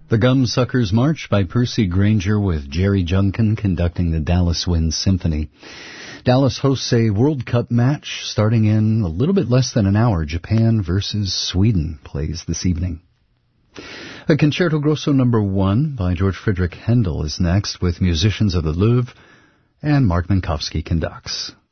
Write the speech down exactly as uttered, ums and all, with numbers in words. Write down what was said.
The Gumsuckers March by Percy Granger with Jerry Junkin conducting the Dallas Wind Symphony. Dallas hosts a World Cup match starting in a little bit less than an hour. Japan versus Sweden plays this evening. A Concerto Grosso number one by George Friedrich Handel is next with musicians of the Louvre, and Mark Minkowski conducts.